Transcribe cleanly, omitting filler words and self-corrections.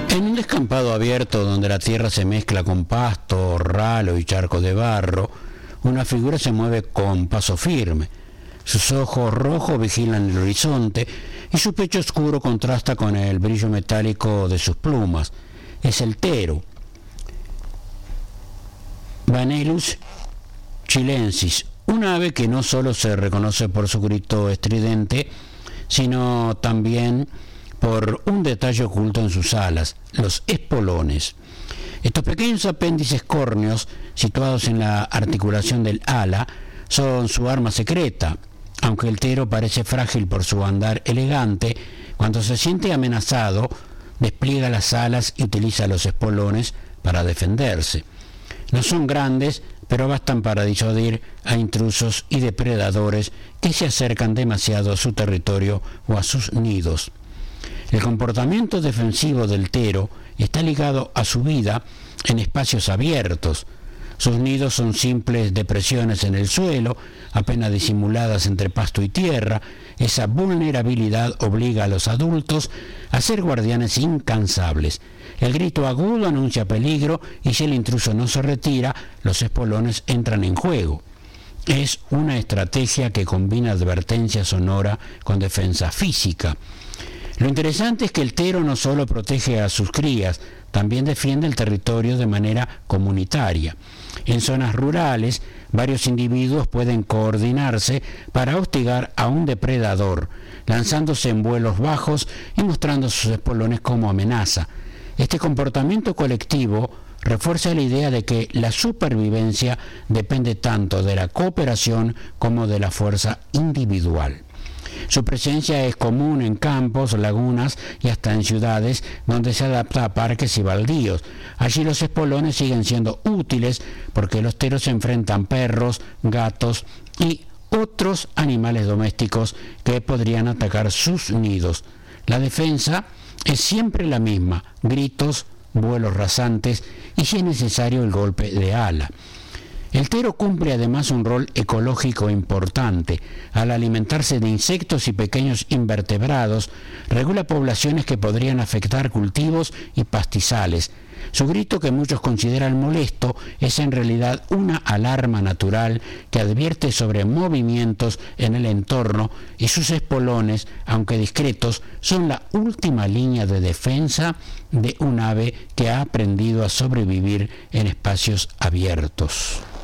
En un descampado abierto donde la tierra se mezcla con pasto, ralo y charcos de barro, una figura se mueve con paso firme. Sus ojos rojos vigilan el horizonte y su pecho oscuro contrasta con el brillo metálico de sus plumas. Es el tero, Vanellus chilensis, un ave que no solo se reconoce por su grito estridente, sino también por un detalle oculto en sus alas, los espolones. Estos pequeños apéndices córneos, situados en la articulación del ala, son su arma secreta. Aunque el tero parece frágil por su andar elegante, cuando se siente amenazado, despliega las alas y utiliza los espolones para defenderse. No son grandes, pero bastan para disuadir a intrusos y depredadores que se acercan demasiado a su territorio o a sus nidos. El comportamiento defensivo del tero está ligado a su vida en espacios abiertos. Sus nidos son simples depresiones en el suelo, apenas disimuladas entre pasto y tierra. Esa vulnerabilidad obliga a los adultos a ser guardianes incansables. El grito agudo anuncia peligro y si el intruso no se retira, los espolones entran en juego. Es una estrategia que combina advertencia sonora con defensa física. Lo interesante es que el tero no solo protege a sus crías, también defiende el territorio de manera comunitaria. En zonas rurales, varios individuos pueden coordinarse para hostigar a un depredador, lanzándose en vuelos bajos y mostrando sus espolones como amenaza. Este comportamiento colectivo refuerza la idea de que la supervivencia depende tanto de la cooperación como de la fuerza individual. Su presencia es común en campos, lagunas y hasta en ciudades donde se adapta a parques y baldíos. Allí los espolones siguen siendo útiles porque los teros se enfrentan perros, gatos y otros animales domésticos que podrían atacar sus nidos. La defensa es siempre la misma: gritos, vuelos rasantes y, si es necesario, el golpe de ala. El tero cumple además un rol ecológico importante. Al alimentarse de insectos y pequeños invertebrados, regula poblaciones que podrían afectar cultivos y pastizales. Su grito, que muchos consideran molesto, es en realidad una alarma natural que advierte sobre movimientos en el entorno, y sus espolones, aunque discretos, son la última línea de defensa de un ave que ha aprendido a sobrevivir en espacios abiertos.